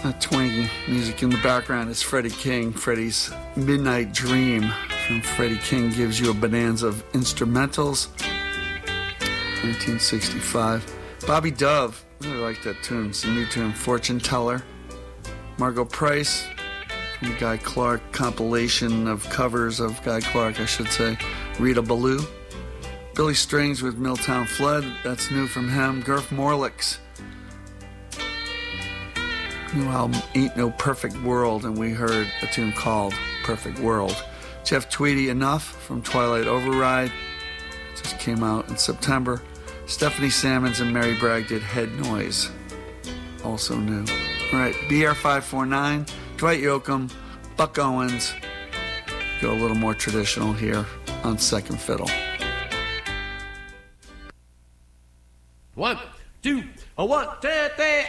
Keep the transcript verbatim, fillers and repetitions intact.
That twangy music in the background is Freddie King. Freddie's Midnight Dream from Freddie King gives you a bonanza of instrumentals. nineteen sixty-five. Bobby Dove, I really like that tune. It's a new tune, Fortune Teller. Margot Price from the Guy Clark compilation of covers of Guy Clark, I should say. Rita Ballou. Billy Strings with Milltown Flood, that's new from him. Garth Morlix. New album, Ain't No Perfect World, and we heard a tune called Perfect World. Jeff Tweedy, Enough from Twilight Override, just came out in September. Stephanie Sammons and Mary Bragg did Head Noise, also new. All right, B R five forty-nine, Dwight Yoakam, Buck Owens. Go a little more traditional here on second fiddle. One, two, a one, two, three.